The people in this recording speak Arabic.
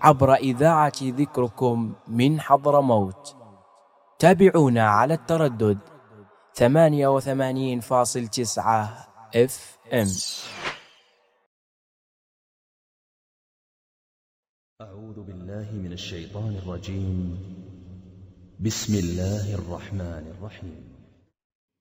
عبر إذاعة ذكركم من حضرموت. تابعونا على التردد 88.9 FM. أعوذ بالله من الشيطان الرجيم. بسم الله الرحمن الرحيم.